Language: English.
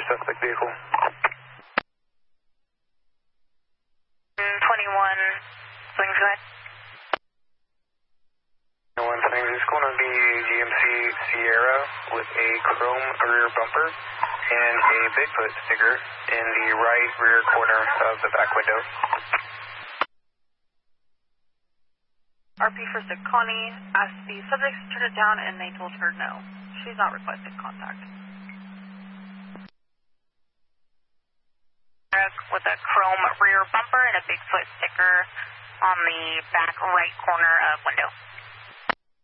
suspect vehicle. 21 swings ahead. 21 swings. It's going to be a GMC Sierra with a chrome rear bumper and a Bigfoot sticker in the right rear corner of the back window. RP for Sick Connie asked the subjects to turn it down and they told her no. She's not requested contact. With a chrome rear bumper and a Bigfoot sticker on the back right corner of window.